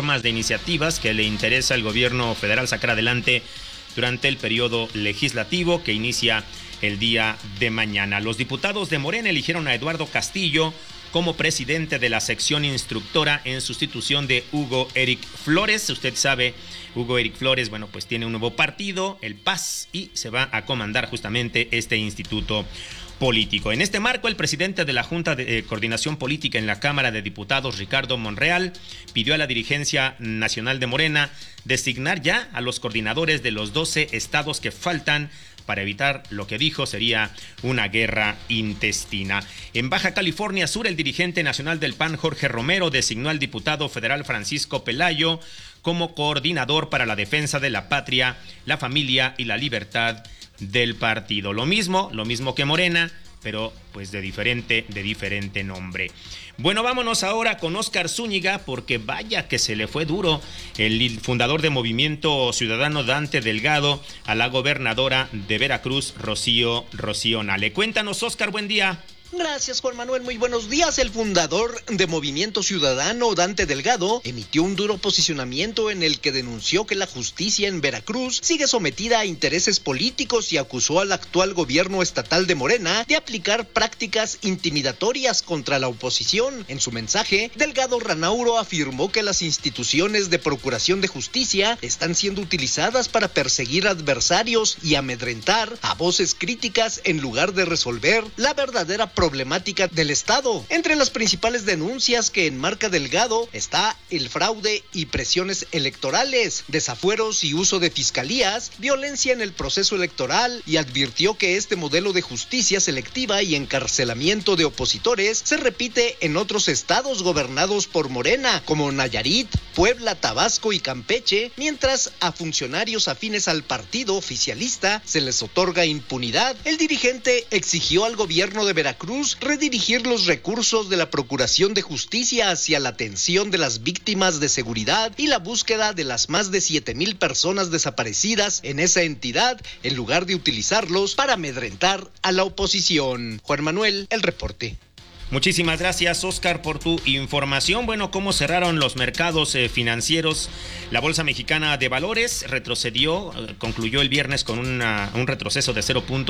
reformas, de iniciativas que le interesa al gobierno federal sacar adelante durante el periodo legislativo que inicia el día de mañana. Los diputados de Morena eligieron a Eduardo Castillo como presidente de la sección instructora en sustitución de Hugo Eric Flores. Usted sabe, Hugo Eric Flores, bueno, pues tiene un nuevo partido, el PAS, y se va a comandar justamente este instituto político. En este marco, el presidente de la Junta de Coordinación Política en la Cámara de Diputados, Ricardo Monreal, pidió a la dirigencia nacional de Morena designar ya a los coordinadores de los 12 estados que faltan para evitar lo que dijo sería una guerra intestina. En Baja California Sur, el dirigente nacional del PAN, Jorge Romero, designó al diputado federal Francisco Pelayo como coordinador para la defensa de la patria, la familia y la libertad del partido. Lo mismo que Morena, pero pues de diferente nombre. Bueno, vámonos ahora con Óscar Zúñiga, porque vaya que se le fue duro el fundador de Movimiento Ciudadano, Dante Delgado, a la gobernadora de Veracruz, Rocío Nale. Cuéntanos, Óscar, buen día. Gracias, Juan Manuel. Muy buenos días. El fundador de Movimiento Ciudadano, Dante Delgado, emitió un duro posicionamiento en el que denunció que la justicia en Veracruz sigue sometida a intereses políticos y acusó al actual gobierno estatal de Morena de aplicar prácticas intimidatorias contra la oposición. En su mensaje, Delgado Ranauro afirmó que las instituciones de procuración de justicia están siendo utilizadas para perseguir adversarios y amedrentar a voces críticas en lugar de resolver la verdadera problemática del Estado. Entre las principales denuncias que enmarca Delgado está el fraude y presiones electorales, desafueros y uso de fiscalías, violencia en el proceso electoral, y advirtió que este modelo de justicia selectiva y encarcelamiento de opositores se repite en otros estados gobernados por Morena, como Nayarit, Puebla, Tabasco y Campeche, mientras a funcionarios afines al partido oficialista se les otorga impunidad. El dirigente exigió al gobierno de Veracruz redirigir los recursos de la Procuración de Justicia hacia la atención de las víctimas de seguridad y la búsqueda de las más de 7,000 personas desaparecidas en esa entidad, en lugar de utilizarlos para amedrentar a la oposición. Juan Manuel, el reporte. Muchísimas gracias, Óscar, por tu información. Bueno, ¿cómo cerraron los mercados financieros? La Bolsa Mexicana de Valores retrocedió, concluyó el viernes con un retroceso de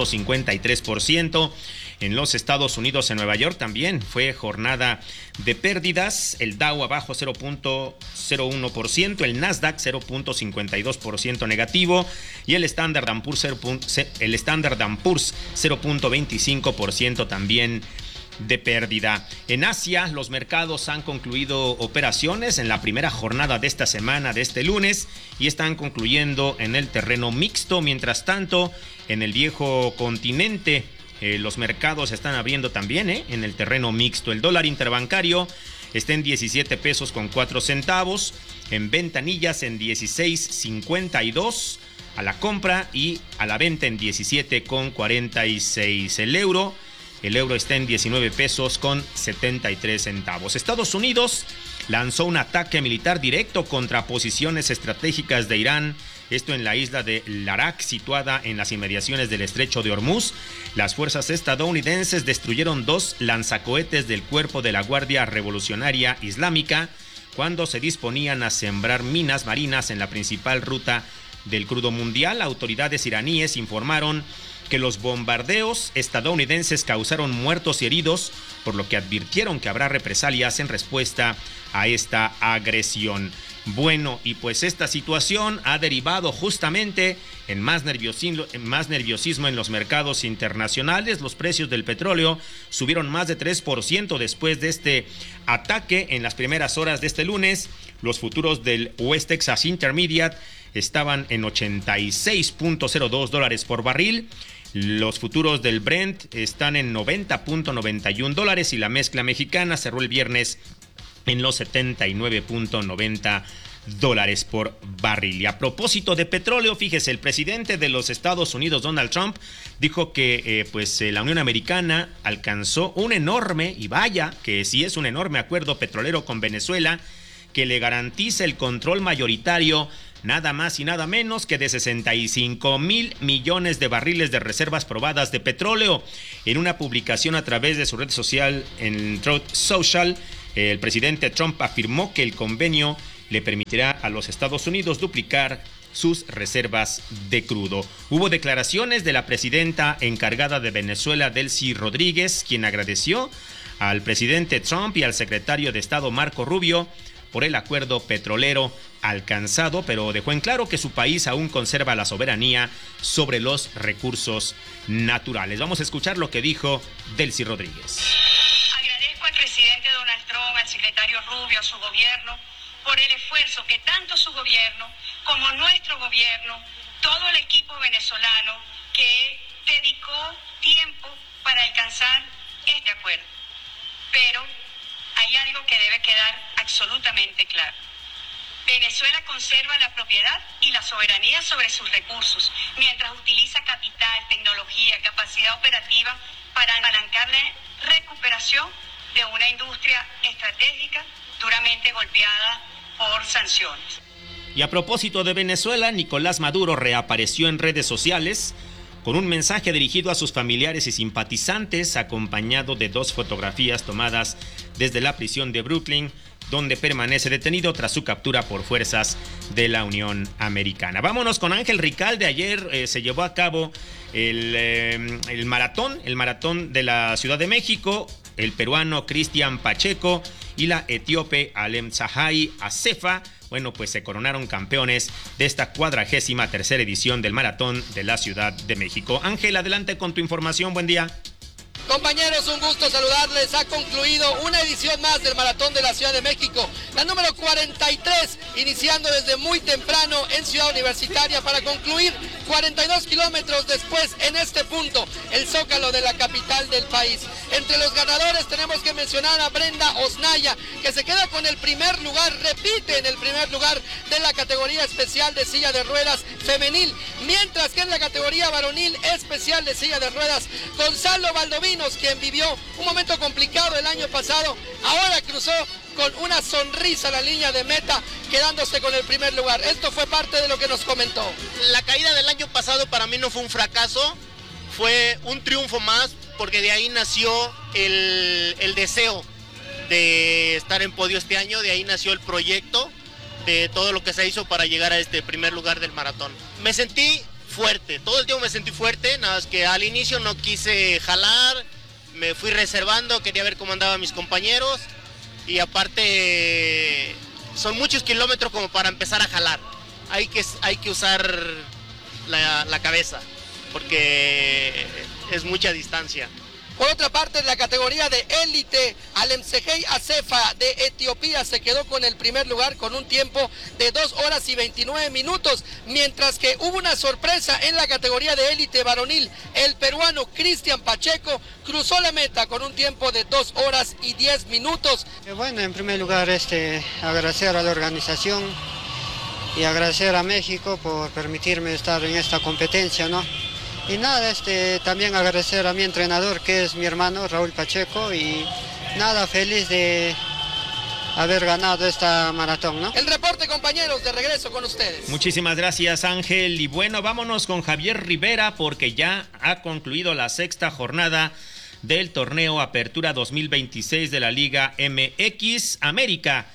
0.53%. En los Estados Unidos, en Nueva York, también fue jornada de pérdidas. El Dow abajo 0.01%, el Nasdaq 0.52% negativo y el Standard & Poor's 0.25% también de pérdida. En Asia, los mercados han concluido operaciones en la primera jornada de esta semana, de este lunes, y están concluyendo en el terreno mixto. Mientras tanto, en el viejo continente, los mercados están abriendo también en el terreno mixto. El dólar interbancario está en 17 pesos con 4 centavos, en ventanillas en 16.52 a la compra y a la venta en 17.46. El euro está en 19 pesos con 73 centavos. Estados Unidos lanzó un ataque militar directo contra posiciones estratégicas de Irán, esto en la isla de Larak, situada en las inmediaciones del estrecho de Hormuz. Las fuerzas estadounidenses destruyeron 2 lanzacohetes del cuerpo de la Guardia Revolucionaria Islámica cuando se disponían a sembrar minas marinas en la principal ruta del crudo mundial. Autoridades iraníes informaron que los bombardeos estadounidenses causaron muertos y heridos, por lo que advirtieron que habrá represalias en respuesta a esta agresión. Bueno, y pues esta situación ha derivado justamente en más nerviosismo en los mercados internacionales. Los precios del petróleo subieron más de 3% después de este ataque. En las primeras horas de este lunes, los futuros del West Texas Intermediate estaban en $86.02 por barril. Los futuros del Brent están en $90.91 y la mezcla mexicana cerró el viernes en los $79.90 por barril. Y a propósito de petróleo, fíjese, el presidente de los Estados Unidos, Donald Trump, dijo que la Unión Americana alcanzó un enorme, y vaya que sí es un enorme acuerdo petrolero con Venezuela, que le garantiza el control mayoritario nada más y nada menos que de 65,000 millones de barriles de reservas probadas de petróleo. En una publicación a través de su red social en Truth Social, el presidente Trump afirmó que el convenio le permitirá a los Estados Unidos duplicar sus reservas de crudo. Hubo declaraciones de la presidenta encargada de Venezuela, Delcy Rodríguez, quien agradeció al presidente Trump y al secretario de Estado Marco Rubio por el acuerdo petrolero alcanzado, pero dejó en claro que su país aún conserva la soberanía sobre los recursos naturales. Vamos a escuchar lo que dijo Delcy Rodríguez. Agradezco al presidente Donald Trump, al secretario Rubio, a su gobierno, por el esfuerzo que tanto su gobierno como nuestro gobierno, todo el equipo venezolano que dedicó tiempo para alcanzar este acuerdo. Pero hay algo que debe quedar absolutamente claro. Venezuela conserva la propiedad y la soberanía sobre sus recursos, mientras utiliza capital, tecnología, capacidad operativa para apalancar la recuperación de una industria estratégica duramente golpeada por sanciones. Y a propósito de Venezuela, Nicolás Maduro reapareció en redes sociales con un mensaje dirigido a sus familiares y simpatizantes, acompañado de 2 fotografías tomadas desde la prisión de Brooklyn, donde permanece detenido tras su captura por fuerzas de la Unión Americana. Vámonos con Ángel Ricalde. Ayer se llevó a cabo el maratón de la Ciudad de México. El peruano Cristian Pacheco y la etíope Alem Zahai Acefa, bueno, pues se coronaron campeones de esta 43ª edición del Maratón de la Ciudad de México. Ángel, adelante con tu información. Buen día. Compañeros, un gusto saludarles. Ha concluido una edición más del Maratón de la Ciudad de México, la número 43, iniciando desde muy temprano en Ciudad Universitaria para concluir 42 kilómetros después en este punto, el Zócalo de la capital del país. Entre los ganadores tenemos que mencionar a Brenda Osnaya, que se queda con el primer lugar, repite en el primer lugar de la categoría especial de silla de ruedas femenil, mientras que en la categoría varonil especial de silla de ruedas, Gonzalo Valdovinos, quien vivió un momento complicado el año pasado, ahora cruzó con una sonrisa la línea de meta, quedándose con el primer lugar. Esto fue parte de lo que nos comentó. La caída del año pasado para mí no fue un fracaso, fue un triunfo más, porque de ahí nació el deseo de estar en podio este año, de ahí nació el proyecto de todo lo que se hizo para llegar a este primer lugar del maratón. Me sentí fuerte, todo el tiempo me sentí fuerte, nada más que al inicio no quise jalar, me fui reservando, quería ver cómo andaban mis compañeros, y aparte son muchos kilómetros como para empezar a jalar, hay que usar la cabeza, porque es mucha distancia. Por otra parte, en la categoría de élite, Alem Zahai Acefa de Etiopía se quedó con el primer lugar con un tiempo de 2 horas y 29 minutos, mientras que hubo una sorpresa en la categoría de élite varonil. El peruano Cristian Pacheco cruzó la meta con un tiempo de 2 horas y 10 minutos. Bueno, en primer lugar, agradecer a la organización y agradecer a México por permitirme estar en esta competencia, ¿no? Y nada, también agradecer a mi entrenador, que es mi hermano Raúl Pacheco, y nada, feliz de haber ganado esta maratón, ¿no? El reporte, compañeros, de regreso con ustedes. Muchísimas gracias, Ángel. Y bueno, vámonos con Javier Rivera, porque ya ha concluido la 6ª jornada del torneo Apertura 2026 de la Liga MX. América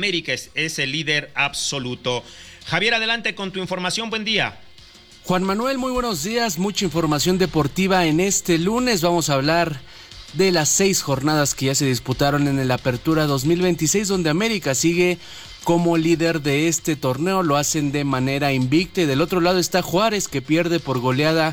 es el líder absoluto. Javier, adelante con tu información. Buen día. Juan Manuel, muy buenos días, mucha información deportiva en este lunes. Vamos a hablar de las 6 jornadas que ya se disputaron en el Apertura 2026, donde América sigue como líder de este torneo, lo hacen de manera invicta. Y del otro lado está Juárez, que pierde por goleada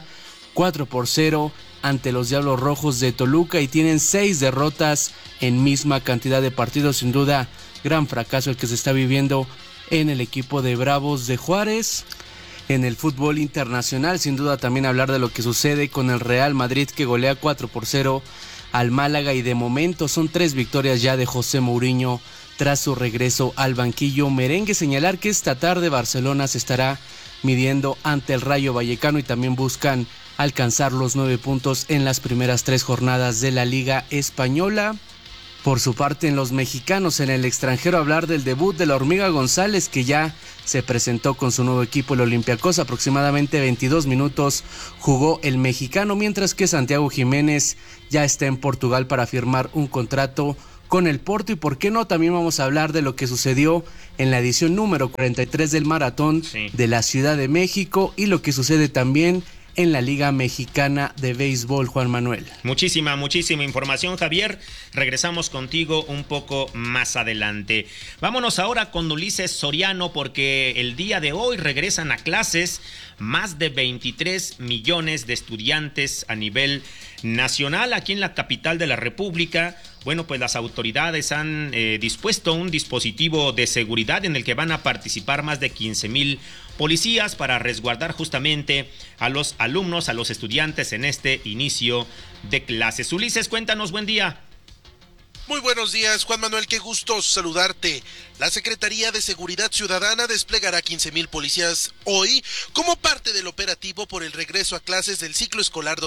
4-0 ante los Diablos Rojos de Toluca, y tienen 6 derrotas en misma cantidad de partidos. Sin duda, gran fracaso el que se está viviendo en el equipo de Bravos de Juárez. En el fútbol internacional, sin duda también hablar de lo que sucede con el Real Madrid, que golea 4-0 al Málaga, y de momento son 3 victorias ya de José Mourinho tras su regreso al banquillo merengue. Señalar que esta tarde Barcelona se estará midiendo ante el Rayo Vallecano, y también buscan alcanzar los 9 puntos en las primeras 3 jornadas de la Liga Española. Por su parte, en los mexicanos en el extranjero, hablar del debut de la Hormiga González, que ya se presentó con su nuevo equipo, el Olympiacos. Aproximadamente 22 minutos jugó el mexicano, mientras que Santiago Jiménez ya está en Portugal para firmar un contrato con el Porto, y por qué no, también vamos a hablar de lo que sucedió en la edición número 43 del Maratón de la Ciudad de México y lo que sucede también en la Liga Mexicana de Béisbol, Juan Manuel. Muchísima información, Javier. Regresamos contigo un poco más adelante. Vámonos ahora con Ulises Soriano, porque el día de hoy regresan a clases más de 23 millones de estudiantes a nivel nacional aquí en la capital de la República. Bueno, pues las autoridades han dispuesto un dispositivo de seguridad en el que van a participar más de 15,000 policías para resguardar justamente a los alumnos, a los estudiantes en este inicio de clases. Ulises, cuéntanos, buen día. Muy buenos días, Juan Manuel, qué gusto saludarte. La Secretaría de Seguridad Ciudadana desplegará 15,000 policías hoy como parte del operativo por el regreso a clases del ciclo escolar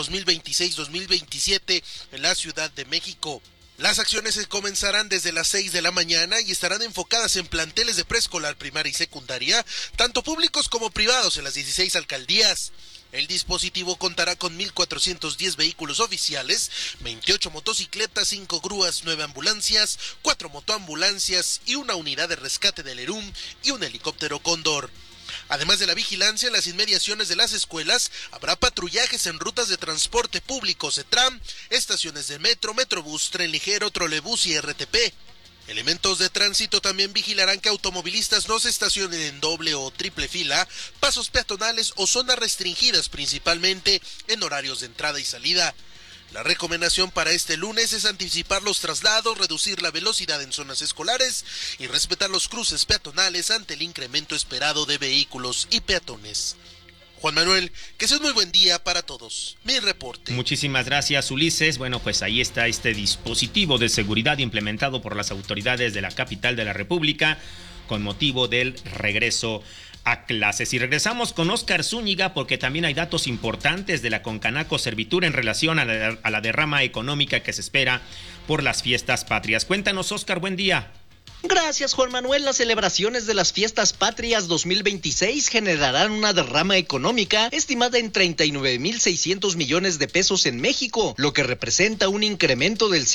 2026-2027 en la Ciudad de México. Las acciones se comenzarán desde las 6 de la mañana y estarán enfocadas en planteles de preescolar, primaria y secundaria, tanto públicos como privados en las 16 alcaldías. El dispositivo contará con 1,410 vehículos oficiales, 28 motocicletas, 5 grúas, 9 ambulancias, 4 motoambulancias y una unidad de rescate del ERUM y un helicóptero Cóndor. Además de la vigilancia en las inmediaciones de las escuelas, habrá patrullajes en rutas de transporte público, CETRAM, estaciones de metro, metrobús, tren ligero, trolebús y RTP. Elementos de tránsito también vigilarán que automovilistas no se estacionen en doble o triple fila, pasos peatonales o zonas restringidas, principalmente en horarios de entrada y salida. La recomendación para este lunes es anticipar los traslados, reducir la velocidad en zonas escolares y respetar los cruces peatonales ante el incremento esperado de vehículos y peatones. Juan Manuel, que sea un muy buen día para todos. Mi reporte. Muchísimas gracias, Ulises. Bueno, pues ahí está este dispositivo de seguridad implementado por las autoridades de la capital de la República con motivo del regreso a clases. Y regresamos con Óscar Zúñiga, porque también hay datos importantes de la Concanaco Servitur en relación a la derrama económica que se espera por las fiestas patrias. Cuéntanos, Óscar, buen día. Gracias, Juan Manuel. Las celebraciones de las Fiestas Patrias 2026 generarán una derrama económica estimada en 39,600 millones de pesos en México, lo que representa un incremento del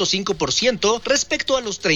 5.5% respecto a los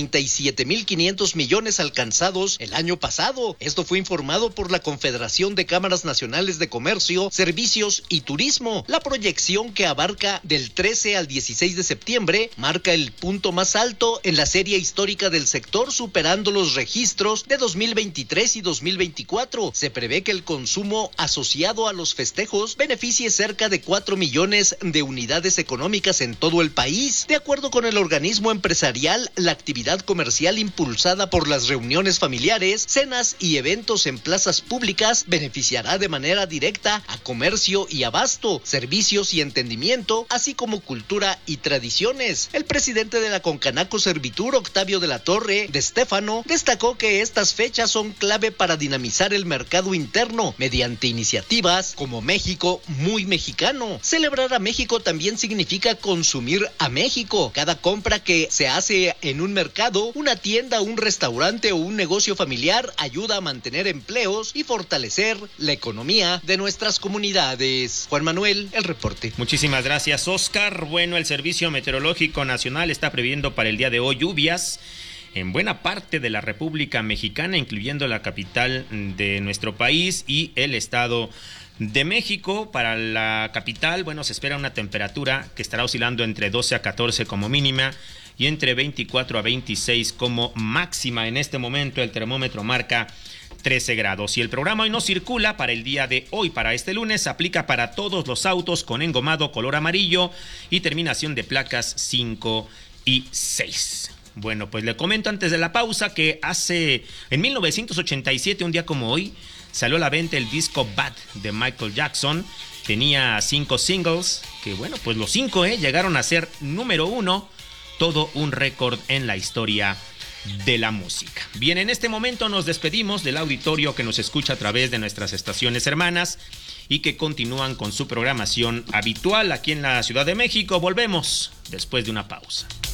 37,500 millones alcanzados el año pasado. Esto fue informado por la Confederación de Cámaras Nacionales de Comercio, Servicios y Turismo. La proyección, que abarca del 13 al 16 de septiembre, marca el punto más alto en la serie histórica del sector, superando los registros de 2023 y 2024. Se prevé que el consumo asociado a los festejos beneficie cerca de 4 millones de unidades económicas en todo el país. De acuerdo con el organismo empresarial, la actividad comercial impulsada por las reuniones familiares, cenas y eventos en plazas públicas beneficiará de manera directa a comercio y abasto, servicios y entendimiento, así como cultura y tradiciones. El presidente de la Concanaco Servitur, Octavio de la Torre de Estéfano, destacó que estas fechas son clave para dinamizar el mercado interno mediante iniciativas como México muy mexicano. Celebrar a México también significa consumir a México. Cada compra que se hace en un mercado, una tienda, un restaurante o un negocio familiar ayuda a mantener empleos y fortalecer la economía de nuestras comunidades. Juan Manuel, el reporte. Muchísimas gracias, Óscar. Bueno, el Servicio Meteorológico Nacional está previendo para el día de hoy lluvias en buena parte de la República Mexicana, incluyendo la capital de nuestro país y el Estado de México. Para la capital, bueno, se espera una temperatura que estará oscilando entre 12 a 14 como mínima y entre 24 a 26 como máxima. En este momento el termómetro marca 13 grados. Y el programa Hoy No Circula para el día de hoy, para este lunes, aplica para todos los autos con engomado color amarillo y terminación de placas 5 y 6. Bueno, pues le comento antes de la pausa que en 1987, un día como hoy, salió a la venta el disco Bad de Michael Jackson. Tenía 5 singles, que bueno, pues los 5 llegaron a ser número 1, todo un récord en la historia de la música. Bien, en este momento nos despedimos del auditorio que nos escucha a través de nuestras estaciones hermanas y que continúan con su programación habitual aquí en la Ciudad de México. Volvemos después de una pausa.